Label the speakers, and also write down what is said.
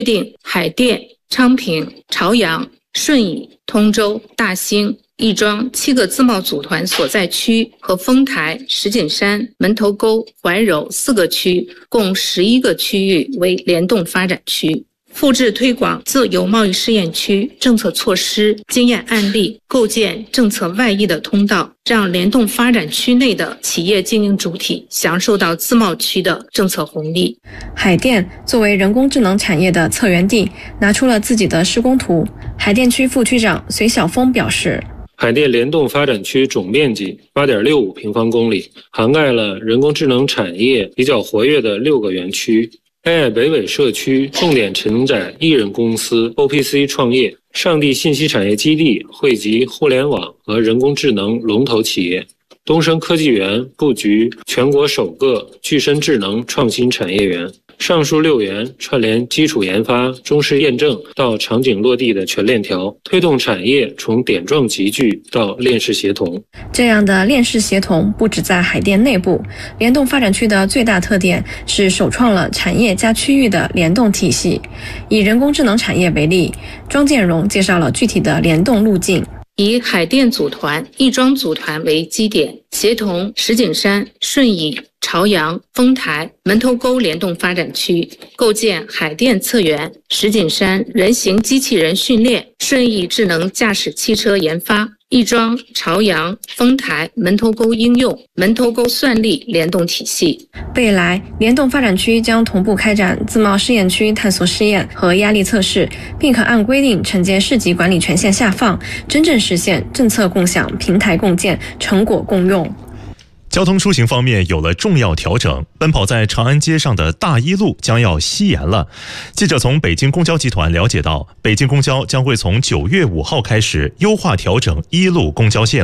Speaker 1: 定海淀、昌平、朝阳、顺义、通州、大兴、亦庄7个自贸组团所在区和丰台、石景山、门头沟、怀柔4个区，共11个区域为联动发展区。复制推广自由贸易试验区政策措施经验案例，构建政策外溢的通道，让联动发展区内的企业经营主体享受到自贸区的政策红利。
Speaker 2: 海淀作为人工智能产业的策源地，拿出了自己的施工图。海淀区副区长隋晓峰表示，
Speaker 3: 海淀联动发展区总面积 8.65 平方公里，涵盖了人工智能产业比较活跃的6个园区。AI 北纬社区重点承载艺人公司 OPC 创业，上地信息产业基地汇集互联网和人工智能龙头企业。东升科技园布局全国首个具身智能创新产业园。上述6园串联基础研发、中试验证到场景落地的全链条，推动产业从点状集聚到链式协同。
Speaker 2: 这样的链式协同不止在海淀内部，联动发展区的最大特点是首创了产业加区域的联动体系。以人工智能产业为例，庄建荣介绍了具体的联动路径。
Speaker 1: 以海淀组团、亦庄组团为基点，协同石景山、顺义、朝阳、丰台、门头沟联动发展区，构建海淀策源、石景山人形机器人训练、顺义智能驾驶汽车研发、亦庄、朝阳、丰台、门头沟应用、门头沟算力联动体系。
Speaker 2: 未来，联动发展区将同步开展自贸试验区探索试验和压力测试，并可按规定承接市级管理权限下放，真正实现政策共享、平台共建、成果共用。
Speaker 4: 交通出行方面有了重要调整，奔跑在长安街上的大一路将要西延了。记者从北京公交集团了解到，北京公交将会从9月5号开始优化调整一路公交线